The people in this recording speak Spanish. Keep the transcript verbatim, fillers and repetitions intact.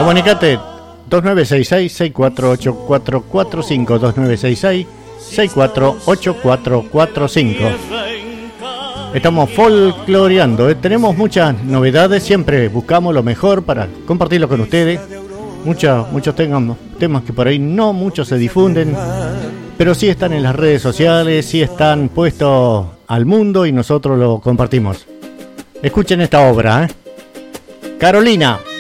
Comunicate dos nueve seis seis, seis cuatro ocho cuatro cuatro cinco, dos nueve seis seis, seis cuatro ocho cuatro cuatro cinco. Estamos folcloreando, ¿eh? Tenemos muchas novedades, siempre buscamos lo mejor para compartirlo con ustedes. Muchos, muchos tengan temas que por ahí no muchos se difunden, pero sí están en las redes sociales, sí están puestos al mundo y nosotros lo compartimos. Escuchen esta obra, ¿eh? Carolina.